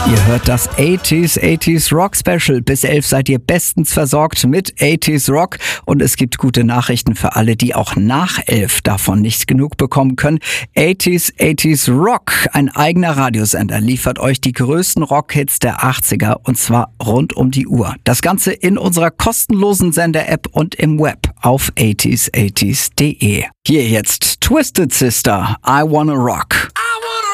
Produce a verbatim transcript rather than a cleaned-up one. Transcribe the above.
Ihr hört das achtziger achtziger Rock Special. Bis elf seid ihr bestens versorgt mit achtziger Rock. Und es gibt gute Nachrichten für alle, die auch nach elf davon nicht genug bekommen können. achtziger achtziger Rock, ein eigener Radiosender, liefert euch die größten Rockhits der achtziger und zwar rund um die Uhr. Das Ganze in unserer kostenlosen Sender-App und im Web auf achtziger achtziger punkt de. Hier jetzt Twisted Sister, I Wanna Rock.